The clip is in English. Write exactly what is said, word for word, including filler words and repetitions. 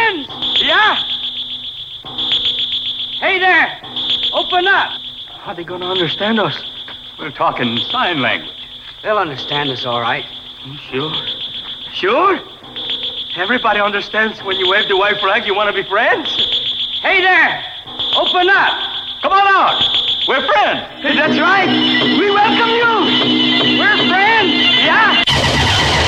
friends? Yeah? Hey there! Open up! How are they going to understand us? We're talking sign language. They'll understand us all right. Sure. Sure? Everybody understands when you wave the white flag, you want to be friends? Hey there! Open up! Come on out. We're friends. Hey, that's right. We welcome you. We're friends! Yeah!